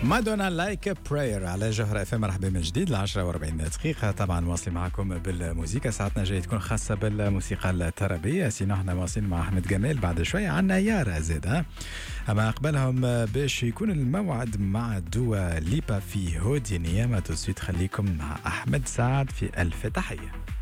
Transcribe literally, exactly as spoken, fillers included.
مادونا لايك براير على جوهر اف ام. مرحبا من جديد ل عشرة وأربعين دقيقة. طبعا مواصلين معكم بالموسيقى، ساعتنا جاي تكون خاصة بالموسيقى الترابية. سينو احنا مواصلين مع احمد جمال بعد شوية، عنا يارا زيدا. اما قبلهم باش يكون الموعد مع دوا ليبا في هودينيا. ما تسويت خليكم مع احمد سعد في الف تحية.